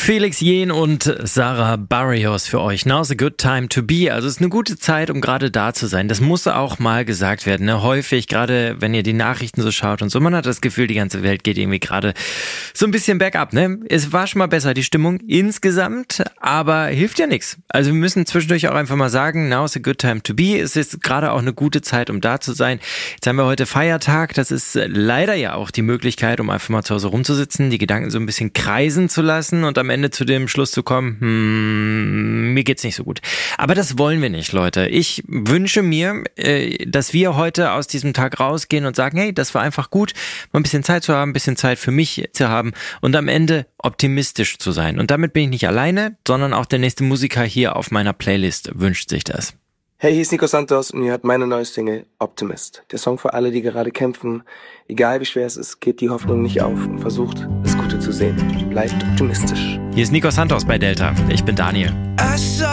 Felix Jähn und Sarah Barrios für euch. Now's a good time to be. Also es ist eine gute Zeit, um gerade da zu sein. Das muss auch mal gesagt werden. Ne? Häufig, gerade wenn ihr die Nachrichten so schaut und so, man hat das Gefühl, die ganze Welt geht irgendwie gerade so ein bisschen bergab. Ne? Es war schon mal besser, die Stimmung insgesamt, aber hilft ja nichts. Also wir müssen zwischendurch auch einfach mal sagen, now's a good time to be. Es ist gerade auch eine gute Zeit, um da zu sein. Jetzt haben wir heute Feiertag. Das ist leider ja auch die Möglichkeit, um einfach mal zu Hause rumzusitzen, die Gedanken so ein bisschen kreisen zu lassen und am Ende zu dem Schluss zu kommen, mir geht's nicht so gut. Aber das wollen wir nicht, Leute. Ich wünsche mir, dass wir heute aus diesem Tag rausgehen und sagen, hey, das war einfach gut, mal ein bisschen Zeit zu haben, ein bisschen Zeit für mich zu haben und am Ende optimistisch zu sein. Und damit bin ich nicht alleine, sondern auch der nächste Musiker hier auf meiner Playlist wünscht sich das. Hey, hier ist Nico Santos und ihr hört meine neue Single Optimist. Der Song für alle, die gerade kämpfen. Egal wie schwer es ist, gebt die Hoffnung nicht auf und versucht, das Gute zu sehen. Bleibt optimistisch. Hier ist Nico Santos bei Delta. Ich bin Daniel.